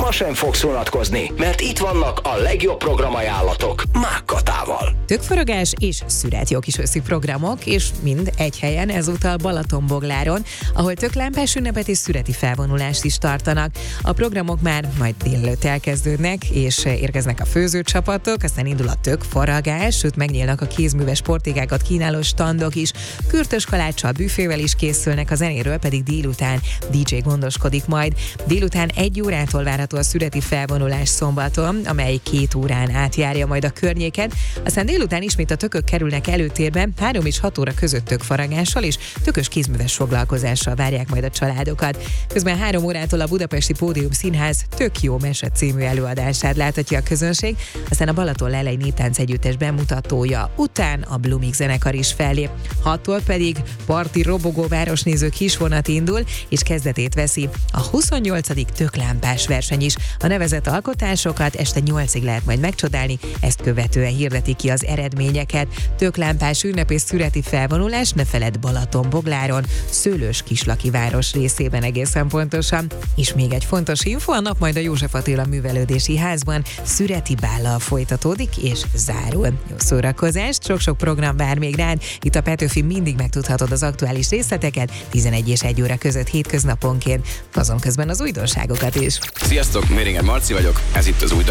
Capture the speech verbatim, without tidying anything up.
ma sem fogsz unatkozni, mert itt vannak a legjobb programajánlatok Mákkatával. Tökforogás és szüret jó kis őszi programok, és mind egy helyen, ezúttal Balatonbogláron, ahol töklámpás ünnepet és szüreti felvonulást is tartanak. A programok már majd délelőtt elkezdődnek, és érkeznek a főzőcsapatok, aztán indul a tökfaragás, sőt megnyílnak a kézműves sportégákat kínáló standok is, kürtös kaláccsal, büfével is készülnek, a zenéről pedig délután dé dzsé gondoskodik majd. Délután egy órától várható a szüreti felvonulás szombaton, amely két órán átjárja majd a környéket, aztán délután ismét a tökök kerülnek előtérbe, három és hat óra között tökfaragással és tökös kézműves foglalkozással várják majd a családokat. Közben három órától a Budapesti Pódium Színház Tök jó mese című előadását láthatja a közönség, aztán a Balaton Lelei Néptánc Együttes bemutatója után a Blumik zenekar is fellép. hattól pedig parti robogó városnéző kisvonat indul, és kezdetét veszi a huszonnyolcadik töklámpás verseny is. A nevezett alkotásokat este nyolcig lehet majd megcsodálni, ezt követően hirdeti ki az eredményeket. Töklámpás ünnep és szüreti felvonulás, ne feledd, Balatonbogláron, Szőlős Kislaki város részében egészen pontosan. És még egy fontos info, a nap majd a József Attila Művelődési Házban szüreti bállal folytatódik és zárul. Jó szórakozást, sok-sok program vár még rád. Itt a Petőfi mindig megtudhatod az aktuális részleteket, tizenegy és egy óra között hétköznaponként, azon közben az újdonságokat is. Sziasztok, Méringer Marci vagyok, ez itt az új